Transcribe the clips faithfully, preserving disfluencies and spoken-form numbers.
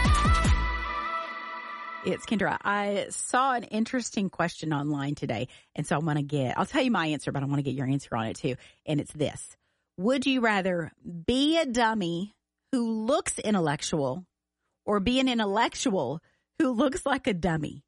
It's Kendra. I saw an interesting question online today, and so I want to get, I'll tell you my answer, but I want to get your answer on it too. And it's this. Would you rather be a dummy who looks intellectual or be an intellectual who looks like a dummy?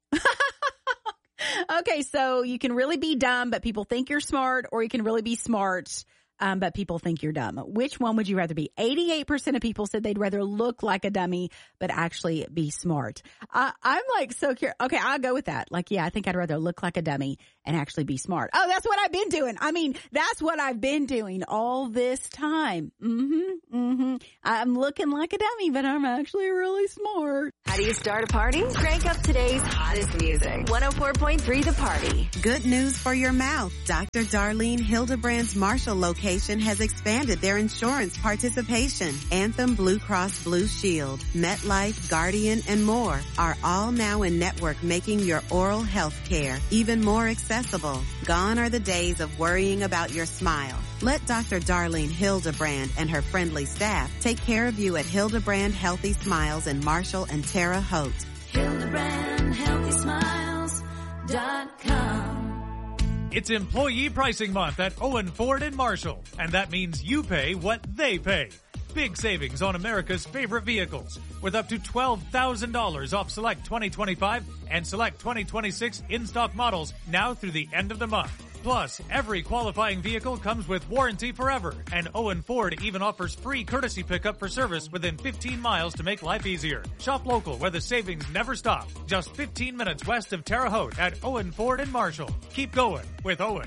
Okay, so you can really be dumb, but people think you're smart, or you can really be smart, Um, but people think you're dumb. Which one would you rather be? eighty-eight percent of people said they'd rather look like a dummy, but actually be smart. Uh, I'm like so curious. Okay, I'll go with that. Like, yeah, I think I'd rather look like a dummy and actually be smart. Oh, that's what I've been doing. I mean, that's what I've been doing all this time. Mm-hmm, mm-hmm. I'm looking like a dummy, but I'm actually really smart. How do you start a party? Crank up today's hottest music. one oh four point three The Party. Good news for your mouth. Doctor Darlene Hildebrand's Marshall location has expanded their insurance participation. Anthem Blue Cross Blue Shield, MetLife, Guardian, and more are all now in network, making your oral health care even more accessible. Gone are the days of worrying about your smile. Let Doctor Darlene Hildebrand and her friendly staff take care of you at Hildebrand Healthy Smiles in Marshall and Terre Haute. Hildebrand Healthy Smiles dot com. It's Employee Pricing Month at Owen Ford in Marshall, and that means you pay what they pay. Big savings on America's favorite vehicles, with up to twelve thousand dollars off select twenty twenty-five and select twenty twenty-six in-stock models now through the end of the month. Plus, every qualifying vehicle comes with warranty forever, and Owen Ford even offers free courtesy pickup for service within fifteen miles to make life easier. Shop local where the savings never stop. Just fifteen minutes west of Terre Haute at Owen Ford in Marshall. Keep going with Owen.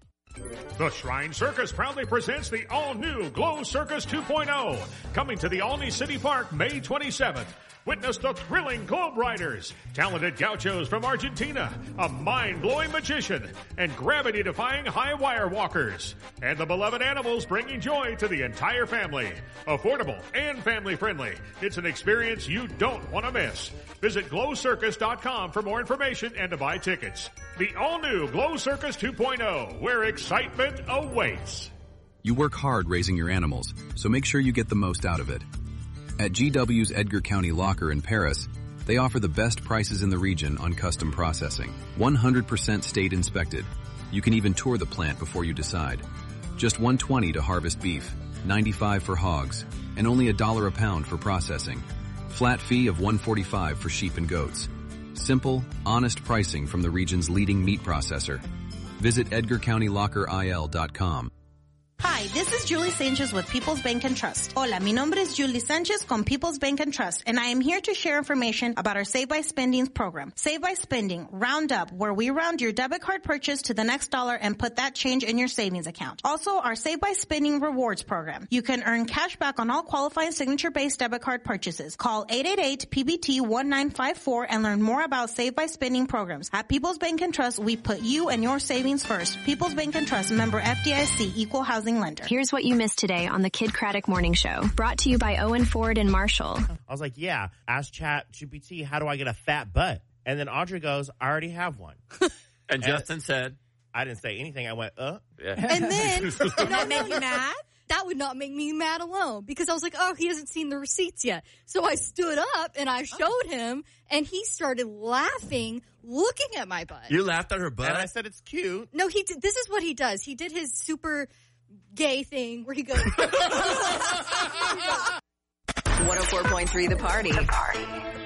The Shrine Circus proudly presents the all-new Glow Circus two point oh, coming to the Alney City Park May twenty-seventh. Witness the thrilling Globe Riders, talented gauchos from Argentina, a mind-blowing magician, and gravity-defying high-wire walkers. And the beloved animals bringing joy to the entire family. Affordable and family-friendly. It's an experience you don't want to miss. Visit glow circus dot com for more information and to buy tickets. The all-new Glow Circus two point oh, where excitement awaits. You work hard raising your animals, so make sure you get the most out of it. At G W's Edgar County Locker in Paris, they offer the best prices in the region on custom processing. one hundred percent state inspected. You can even tour the plant before you decide. Just one hundred twenty dollars to harvest beef, ninety-five dollars for hogs, and only a dollar a pound for processing. Flat fee of one hundred forty-five dollars for sheep and goats. Simple, honest pricing from the region's leading meat processor. Visit edgar county locker I L dot com. Hi, this is Julie Sanchez with People's Bank and Trust. Hola, mi nombre es Julie Sanchez con People's Bank and Trust, and I am here to share information about our Save by Spending program. Save by Spending, round up, where we round your debit card purchase to the next dollar and put that change in your savings account. Also, our Save by Spending rewards program. You can earn cash back on all qualifying signature-based debit card purchases. Call eight eight eight P B T one nine five four and learn more about Save by Spending programs. At People's Bank and Trust, we put you and your savings first. People's Bank and Trust, member F D I C, equal housing lender. Here's what you missed today on the Kid Craddock Morning Show. Brought to you by Owen Ford and Marshall. I was like, yeah, ask Chat G P T, how do I get a fat butt? And then Audrey goes, I already have one. and, and Justin said, I didn't say anything. I went, uh. Yeah. And then, did that make you mad? That would not make me mad alone, because I was like, oh, he hasn't seen the receipts yet. So I stood up and I showed him, and he started laughing, looking at my butt. You laughed at her butt? And I said, it's cute. No, he. Did, this is what he does. He did his super gay thing where he goes. one oh four point three The Party. The Party.